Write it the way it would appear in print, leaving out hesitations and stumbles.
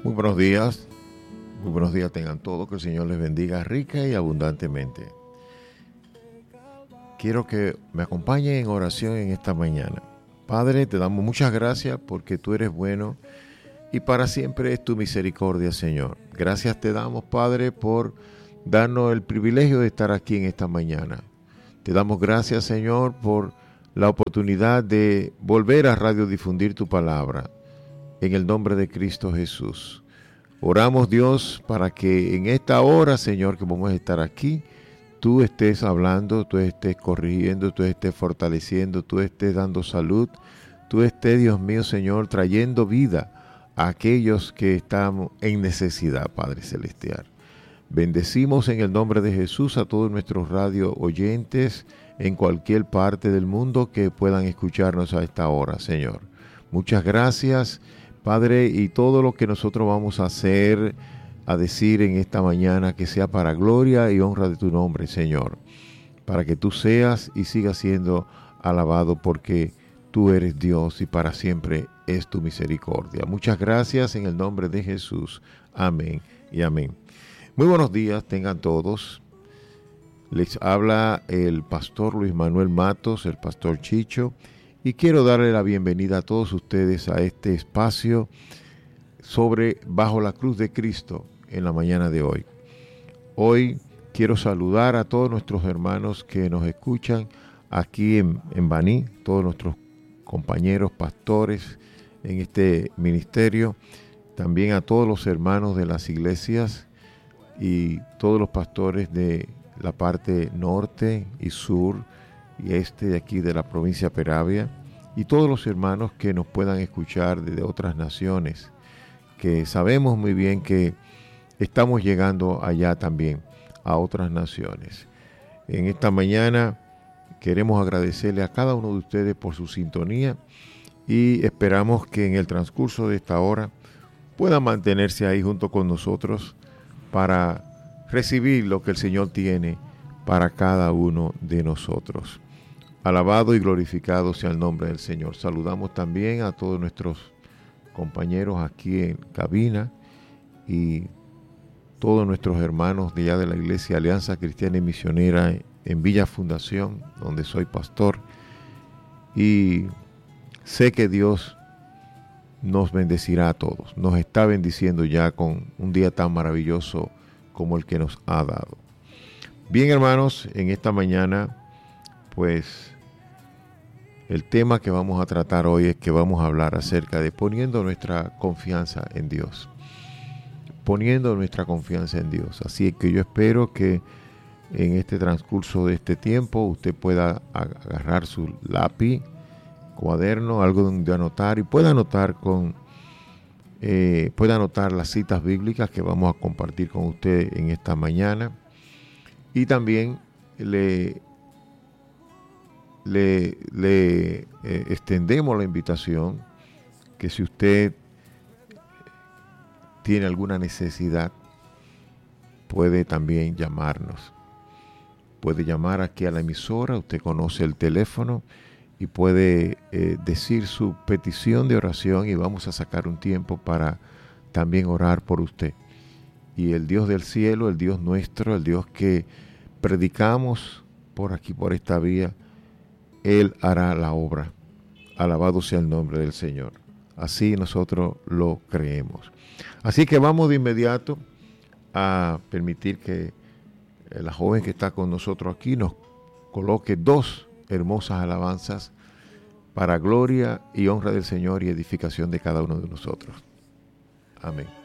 Muy buenos días tengan todos, que el Señor les bendiga rica y abundantemente. Quiero que me acompañen en oración en esta mañana. Padre, te damos muchas gracias porque tú eres bueno y para siempre es tu misericordia, Señor. Gracias te damos, Padre, por darnos el privilegio de estar aquí en esta mañana. Te damos gracias, Señor, por la oportunidad de volver a radiodifundir tu palabra. En el nombre de Cristo Jesús. Oramos, Dios, para que en esta hora, Señor, que vamos a estar aquí, tú estés hablando, tú estés corrigiendo, tú estés fortaleciendo, tú estés dando salud, tú estés, Dios mío, Señor, trayendo vida a aquellos que están en necesidad, Padre Celestial. Bendecimos en el nombre de Jesús a todos nuestros radio oyentes en cualquier parte del mundo que puedan escucharnos a esta hora, Señor. Muchas gracias, Padre, y todo lo que nosotros vamos a hacer, a decir en esta mañana, que sea para gloria y honra de tu nombre, Señor. Para que tú seas y sigas siendo alabado, porque tú eres Dios y para siempre es tu misericordia. Muchas gracias en el nombre de Jesús. Amén y amén. Muy buenos días tengan todos. Les habla el pastor Luis Manuel Matos, el pastor Chicho. Y quiero darle la bienvenida a todos ustedes a este espacio sobre Bajo la Cruz de Cristo en la mañana de hoy. Hoy quiero saludar a todos nuestros hermanos que nos escuchan aquí en Baní, todos nuestros compañeros pastores en este ministerio, también a todos los hermanos de las iglesias y todos los pastores de la parte norte y sur y este de aquí de la provincia Peravia, y todos los hermanos que nos puedan escuchar de otras naciones, que sabemos muy bien que estamos llegando allá también, a otras naciones. En esta mañana queremos agradecerle a cada uno de ustedes por su sintonía y esperamos que en el transcurso de esta hora puedan mantenerse ahí junto con nosotros para recibir lo que el Señor tiene para cada uno de nosotros. Alabado y glorificado sea el nombre del Señor. Saludamos también a todos nuestros compañeros aquí en cabina y todos nuestros hermanos de allá de la Iglesia Alianza Cristiana y Misionera en Villa Fundación, donde soy pastor. Y sé que Dios nos bendecirá a todos. Nos está bendiciendo ya con un día tan maravilloso como el que nos ha dado. Bien, hermanos, en esta mañana, pues el tema que vamos a tratar hoy es que vamos a hablar acerca de poniendo nuestra confianza en Dios. Poniendo nuestra confianza en Dios. Así es que yo espero que en este transcurso de este tiempo usted pueda agarrar su lápiz, cuaderno, algo donde anotar y pueda anotar las citas bíblicas que vamos a compartir con usted en esta mañana. Y también le extendemos la invitación que si usted tiene alguna necesidad, puede también llamarnos. Puede llamar aquí a la emisora, usted conoce el teléfono y puede decir su petición de oración y vamos a sacar un tiempo para también orar por usted. Y el Dios del cielo, el Dios nuestro, el Dios que predicamos por aquí, por esta vía, Él hará la obra. Alabado sea el nombre del Señor. Así nosotros lo creemos. Así que vamos de inmediato a permitir que la joven que está con nosotros aquí nos coloque dos hermosas alabanzas para gloria y honra del Señor y edificación de cada uno de nosotros. Amén.